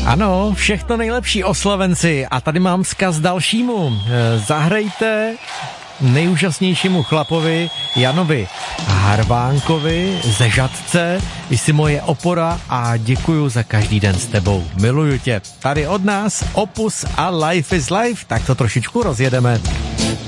Ano, všechno nejlepší oslavenci a tady mám vzkaz dalšímu. Zahrajte nejúžasnějšímu chlapovi Janovi Harvánkovi ze Žatce. Jsi moje opora a děkuju za každý den s tebou. Miluju tě. Tady od nás Opus a Life is Life, tak to trošičku rozjedeme.